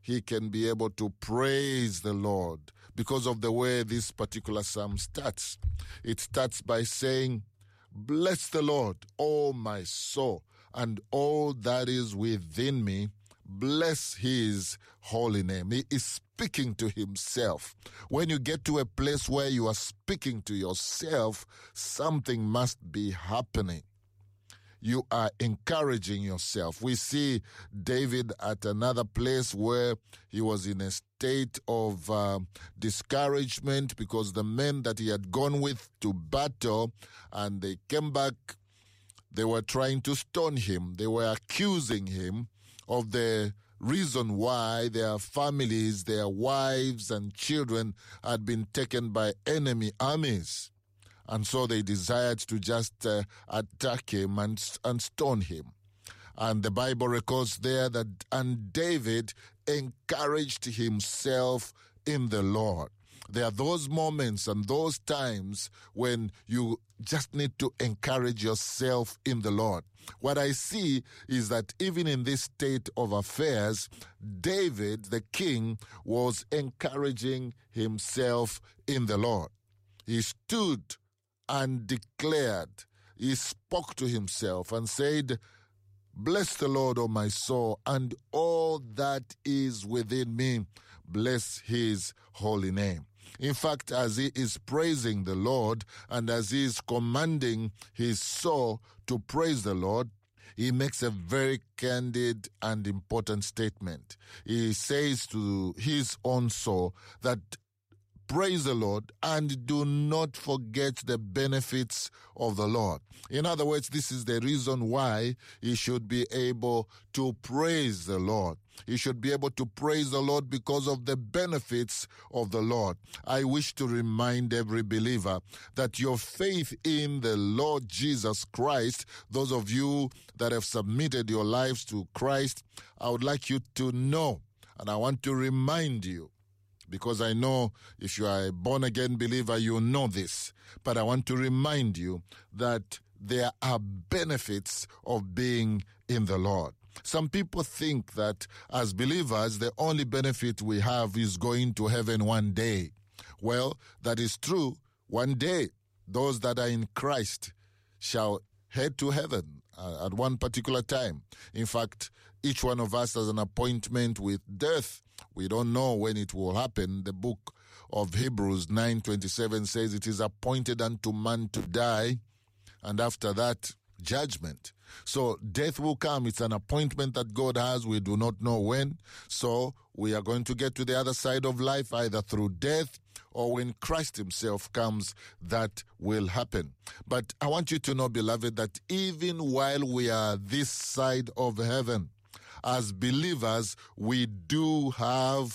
he can be able to praise the Lord because of the way this particular psalm starts. It starts by saying, "Bless the Lord, O my soul, and all that is within me. Bless his holy name." He is speaking to himself. When you get to a place where you are speaking to yourself, something must be happening. You are encouraging yourself. We see David at another place where he was in a state of discouragement because the men that he had gone with to battle, and they came back, they were trying to stone him. They were accusing him of the reason why their families, their wives and children had been taken by enemy armies. And so they desired to just attack him and stone him. And the Bible records there that, and David encouraged himself in the Lord. There are those moments and those times when you just need to encourage yourself in the Lord. What I see is that even in this state of affairs, David, the king, was encouraging himself in the Lord. He stood and declared, he spoke to himself and said, "Bless the Lord, O my soul, and all that is within me. Bless his holy name." In fact, as he is praising the Lord and as he is commanding his soul to praise the Lord, he makes a very candid and important statement. He says to his own soul that praise the Lord and do not forget the benefits of the Lord. In other words, this is the reason why he should be able to praise the Lord. He should be able to praise the Lord because of the benefits of the Lord. I wish to remind every believer that your faith in the Lord Jesus Christ, those of you that have submitted your lives to Christ, I would like you to know, and I want to remind you, because I know if you are a born-again believer, you know this. But I want to remind you that there are benefits of being in the Lord. Some people think that as believers, the only benefit we have is going to heaven one day. Well, that is true. One day, those that are in Christ shall head to heaven at one particular time. In fact, each one of us has an appointment with death. We don't know when it will happen. The book of Hebrews 9:27 says it is appointed unto man to die, and after that, judgment. So death will come. It's an appointment that God has. We do not know when. So we are going to get to the other side of life either through death or when Christ himself comes, that will happen. But I want you to know, beloved, that even while we are this side of heaven, as believers, we do have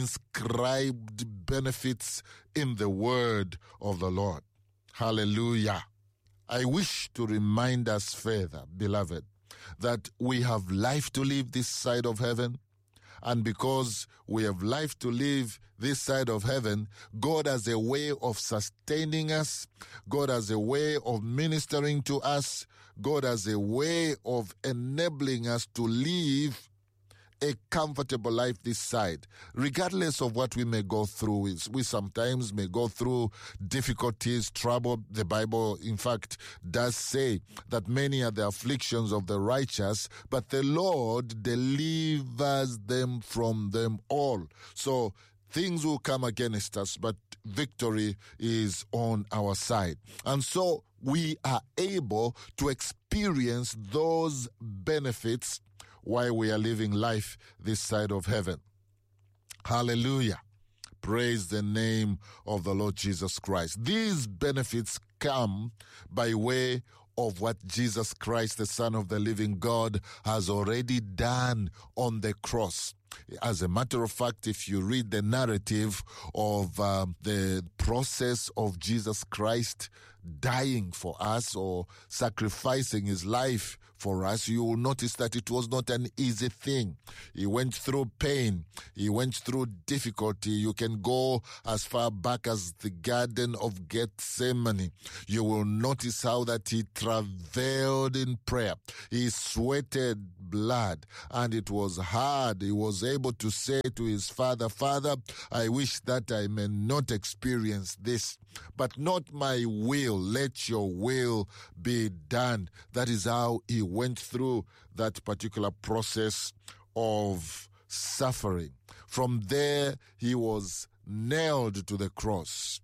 inscribed benefits in the word of the Lord. Hallelujah. I wish to remind us further, beloved, that we have life to live this side of heaven. And because we have life to live this side of heaven, God has a way of sustaining us. God has a way of ministering to us. God has a way of enabling us to live a comfortable life this side, regardless of what we may go through. We sometimes may go through difficulties, trouble. The Bible, in fact, does say that many are the afflictions of the righteous, but the Lord delivers them from them all. So things will come against us, but victory is on our side. And so we are able to experience those benefits while we are living life this side of heaven. Hallelujah. Praise the name of the Lord Jesus Christ. These benefits come by way of what Jesus Christ, the Son of the living God, has already done on the cross. As a matter of fact, if you read the narrative of the process of Jesus Christ dying for us or sacrificing his life for us, you will notice that it was not an easy thing. He went through pain. He went through difficulty. You can go as far back as the Garden of Gethsemane. You will notice how that he travailed in prayer. He sweated blood, and it was hard. He was able to say to his Father, Father, I wish that I may not experience this, but not my will. Let your will be done. That is how he went through that particular process of suffering. From there, he was nailed to the cross.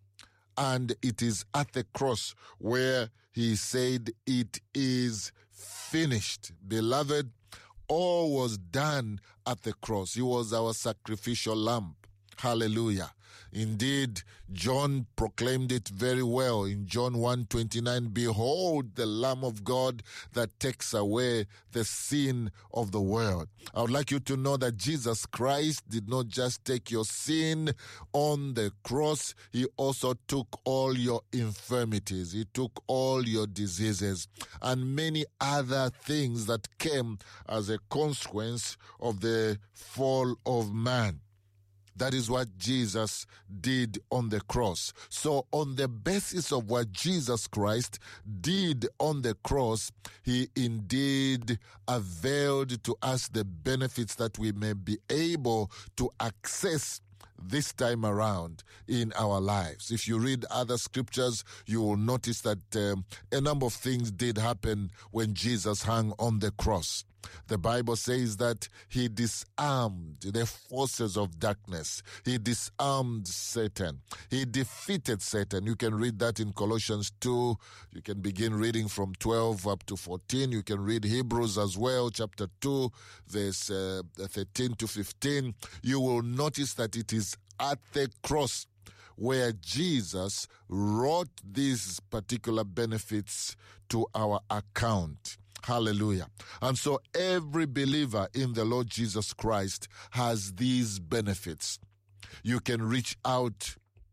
And it is at the cross where he said, it is finished. Beloved, all was done at the cross. He was our sacrificial lamb. Hallelujah. Indeed, John proclaimed it very well in John 1:29. Behold, the Lamb of God that takes away the sin of the world. I would like you to know that Jesus Christ did not just take your sin on the cross. He also took all your infirmities. He took all your diseases and many other things that came as a consequence of the fall of man. That is what Jesus did on the cross. So on the basis of what Jesus Christ did on the cross, he indeed availed to us the benefits that we may be able to access this time around in our lives. If you read other scriptures, you will notice that a number of things did happen when Jesus hung on the cross. The Bible says that he disarmed the forces of darkness. He disarmed Satan. He defeated Satan. You can read that in Colossians 2. You can begin reading from 12 up to 14. You can read Hebrews as well, chapter 2, verse 13 to 15. You will notice that it is at the cross where Jesus wrote these particular benefits to our account. Hallelujah. And so every believer in the Lord Jesus Christ has these benefits. You can reach out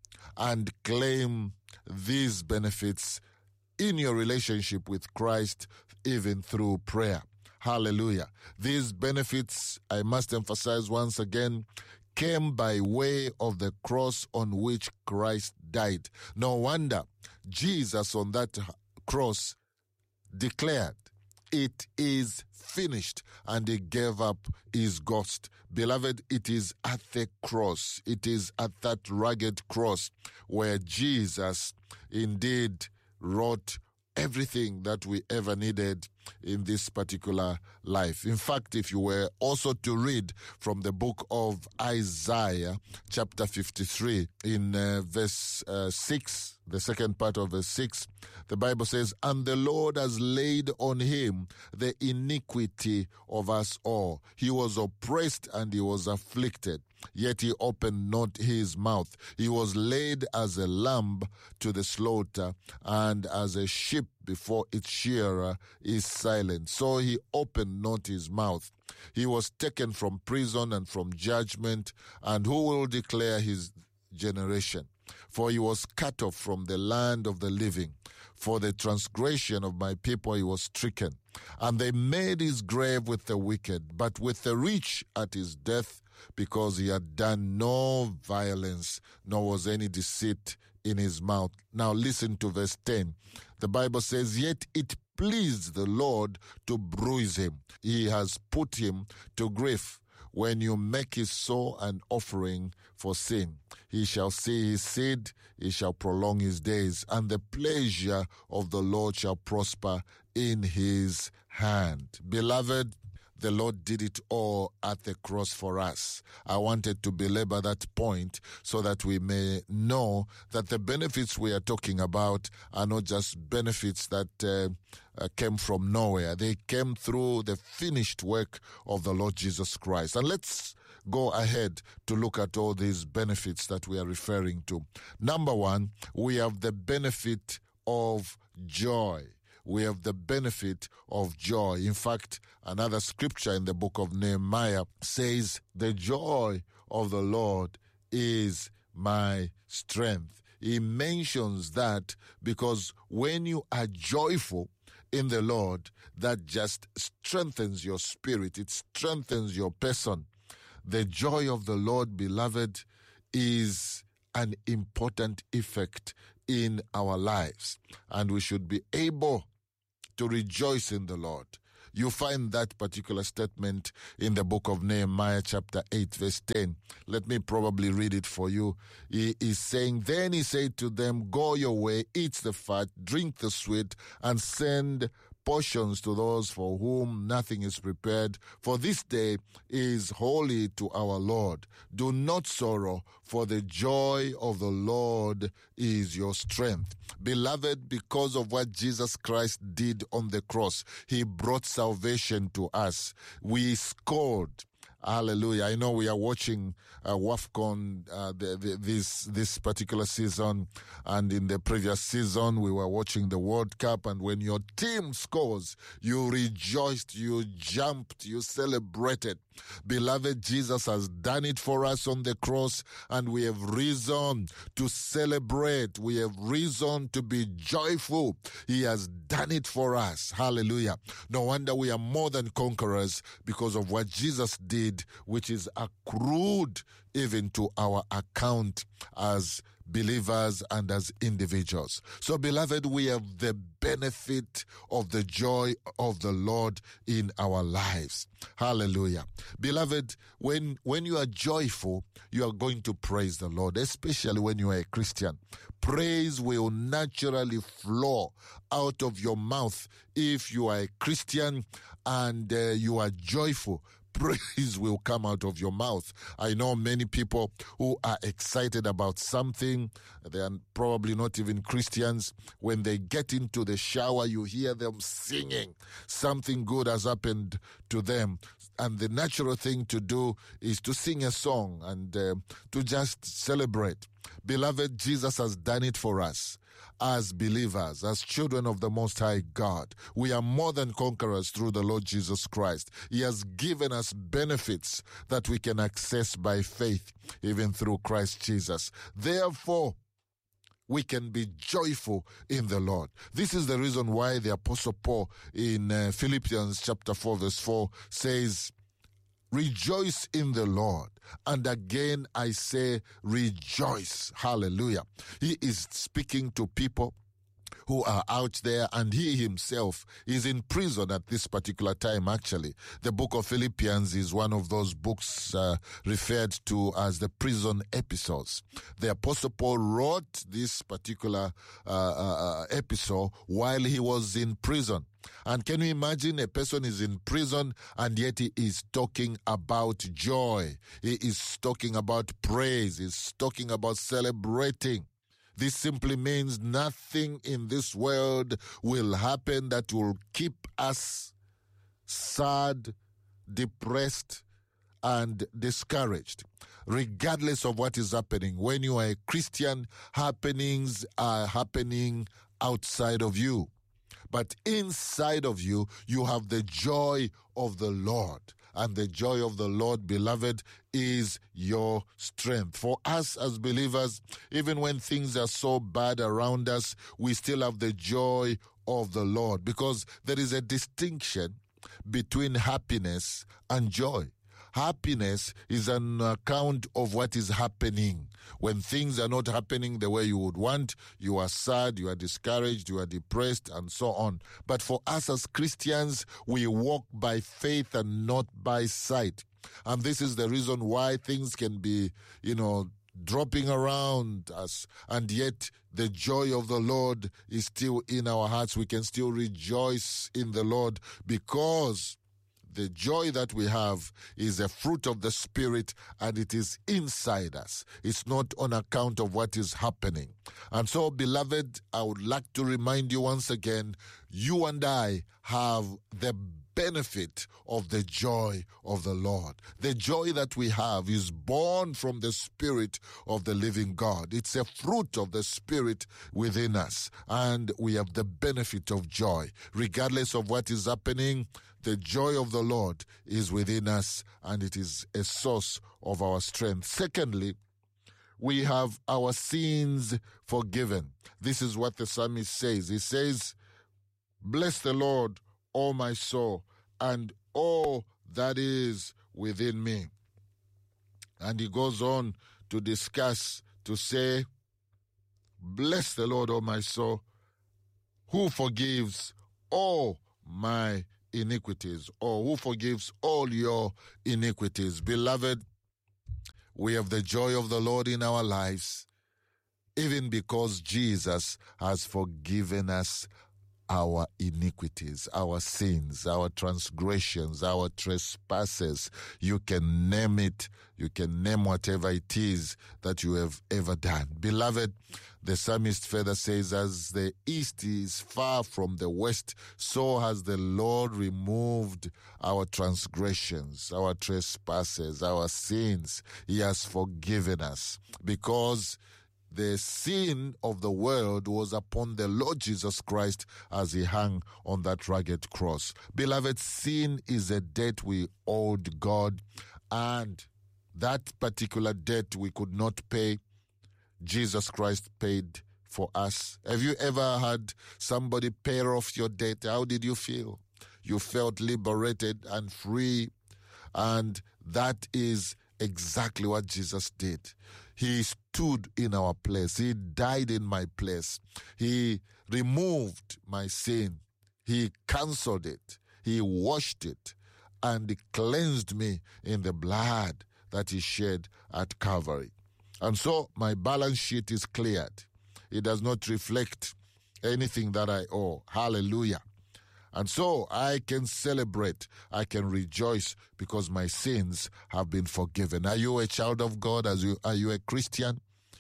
and claim these benefits in your relationship with Christ, even through prayer. Hallelujah. These benefits, I must emphasize once again, came by way of the cross on which Christ died. No wonder Jesus on that cross declared, it is finished, and he gave up his ghost. Beloved, it is at the cross, it is at that rugged cross where Jesus indeed wrote everything that we ever needed in this particular life. In fact, if you were also to read from the book of Isaiah, chapter 53, in verse 6, the second part of verse 6, the Bible says, and the Lord has laid on him the iniquity of us all. He was oppressed and he was afflicted, yet he opened not his mouth. He was laid as a lamb to the slaughter, and as a sheep before its shearer is silent. So he opened not his mouth. He was taken from prison and from judgment, and who will declare his generation? For he was cut off from the land of the living. For the transgression of my people he was stricken. And they made his grave with the wicked, but with the rich at his death, because he had done no violence, nor was any deceit in his mouth. Now listen to verse 10. The Bible says, yet it pleased the Lord to bruise him. He has put him to grief. When you make his soul an offering for sin, he shall see his seed, he shall prolong his days, and the pleasure of the Lord shall prosper in his hand. Beloved, the Lord did it all at the cross for us. I wanted to belabor that point so that we may know that the benefits we are talking about are not just benefits that came from nowhere. They came through the finished work of the Lord Jesus Christ. And let's go ahead to look at all these benefits that we are referring to. Number one, we have the benefit of joy. We have the benefit of joy. In fact, another scripture in the book of Nehemiah says, the joy of the Lord is my strength. He mentions that because when you are joyful in the Lord, that just strengthens your spirit. It strengthens your person. The joy of the Lord, beloved, is an important effect in our lives, and we should be able to rejoice in the Lord. You find that particular statement in the book of Nehemiah chapter 8 verse 10. Let me probably read it for you. He is saying, "Then he said to them, go your way, eat the fat, drink the sweet, and send portions to those for whom nothing is prepared. For this day is holy to our Lord. Do not sorrow, for the joy of the Lord is your strength." Beloved, because of what Jesus Christ did on the cross, he brought salvation to us. We scored. Hallelujah. I know we are watching WAFCON this particular season, and in the previous season we were watching the World Cup, and when your team scores, you rejoiced, you jumped, you celebrated. Beloved, Jesus has done it for us on the cross, and we have reason to celebrate. We have reason to be joyful. He has done it for us. Hallelujah. No wonder we are more than conquerors because of what Jesus did, which is accrued even to our account as believers and as individuals. So, beloved, we have the benefit of the joy of the Lord in our lives. Hallelujah. Beloved, when you are joyful, you are going to praise the Lord, especially when you are a Christian. Praise will naturally flow out of your mouth if you are a Christian and you are joyful. Praise will come out of your mouth. I know many people who are excited about something. They are probably not even Christians. When they get into the shower, you hear them singing. Something good has happened to them. And the natural thing to do is to sing a song and to just celebrate. Beloved, Jesus has done it for us. As believers, as children of the Most High God, we are more than conquerors through the Lord Jesus Christ. He has given us benefits that we can access by faith, even through Christ Jesus. Therefore, we can be joyful in the Lord. This is the reason why the Apostle Paul in Philippians chapter 4 verse 4 says, "Rejoice in the Lord." And again I say, rejoice. Hallelujah. He is speaking to people who are out there, and he himself is in prison at this particular time, actually. The book of Philippians is one of those books referred to as the prison epistles. The Apostle Paul wrote this particular epistle while he was in prison. And can you imagine a person is in prison and yet he is talking about joy. He is talking about praise. He's talking about celebrating. This simply means nothing in this world will happen that will keep us sad, depressed, and discouraged. Regardless of what is happening, when you are a Christian, happenings are happening outside of you. But inside of you, you have the joy of the Lord. And the joy of the Lord, beloved, is your strength. For us as believers, even when things are so bad around us, we still have the joy of the Lord, because there is a distinction between happiness and joy. Happiness is an account of what is happening. When things are not happening the way you would want, you are sad, you are discouraged, you are depressed, and so on. But for us as Christians, we walk by faith and not by sight. And this is the reason why things can be, dropping around us, and yet the joy of the Lord is still in our hearts. We can still rejoice in the Lord, because the joy that we have is a fruit of the Spirit, and it is inside us. It's not on account of what is happening. And so, beloved, I would like to remind you once again, you and I have the benefit of the joy of the Lord. The joy that we have is born from the Spirit of the living God. It's a fruit of the Spirit within us, and we have the benefit of joy. Regardless of what is happening, the joy of the Lord is within us, and it is a source of our strength. Secondly, we have our sins forgiven. This is what the psalmist says. He says, bless the Lord, O my soul, and all that is within me. And he goes on to discuss, to say, bless the Lord, O my soul, who forgives all my iniquities, or who forgives all your iniquities. Beloved, we have the joy of the Lord in our lives, even because Jesus has forgiven us our iniquities, our sins, our transgressions, our trespasses. You can name it. You can name whatever it is that you have ever done. Beloved, the psalmist further says, as the east is far from the west, so has the Lord removed our transgressions, our trespasses, our sins. He has forgiven us because the sin of the world was upon the Lord Jesus Christ as he hung on that rugged cross. Beloved, sin is a debt we owed God, and that particular debt we could not pay. Jesus Christ paid for us. Have you ever had somebody pay off your debt? How did you feel? You felt liberated and free, and that is exactly what Jesus did. He stood in our place. He died in my place. He removed my sin. He canceled it. He washed it, and he cleansed me in the blood that he shed at Calvary. And so my balance sheet is cleared. It does not reflect anything that I owe. Hallelujah. And so I can celebrate, I can rejoice because my sins have been forgiven. Are you a child of God? Are you a Christian?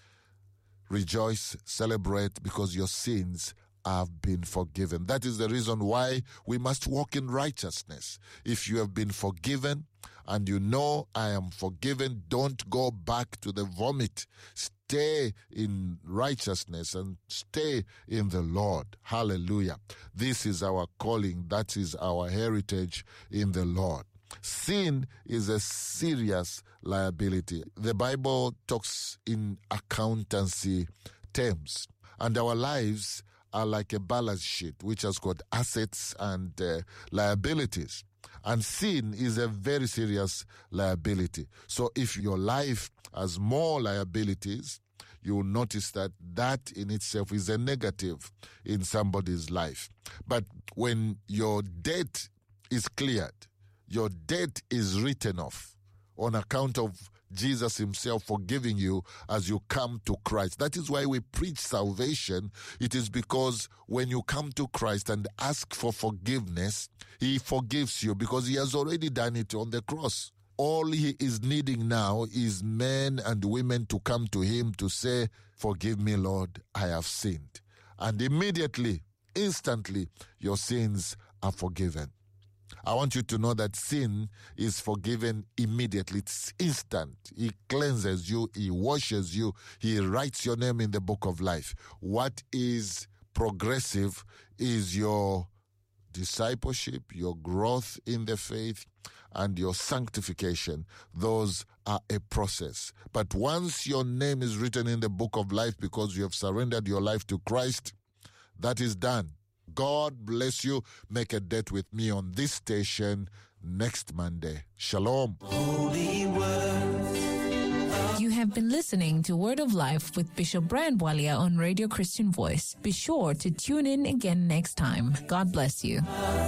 Rejoice, celebrate because your sins have been forgiven. That is the reason why we must walk in righteousness. If you have been forgiven and you know I am forgiven, don't go back to the vomit. Stay in righteousness and stay in the Lord. Hallelujah. This is our calling. That is our heritage in the Lord. Sin is a serious liability. The Bible talks in accountancy terms, and our lives are like a balance sheet which has got assets and liabilities. And sin is a very serious liability. So if your life has more liabilities, you will notice that that in itself is a negative in somebody's life. But when your debt is cleared, your debt is written off on account of Jesus himself forgiving you as you come to Christ. That is why we preach salvation. It is because when you come to Christ and ask for forgiveness, he forgives you because he has already done it on the cross. All he is needing now is men and women to come to him to say, forgive me, Lord, I have sinned. And immediately, instantly, your sins are forgiven. I want you to know that sin is forgiven immediately. It's instant. He cleanses you. He washes you. He writes your name in the book of life. What is progressive is your discipleship, your growth in the faith, and your sanctification. Those are a process. But once your name is written in the book of life because you have surrendered your life to Christ, that is done. God bless you. Make a date with me on this station next Monday. Shalom. Holy Word. You have been listening to Word of Life with Bishop Brian Bwalia on Radio Christian Voice. Be sure to tune in again next time. God bless you.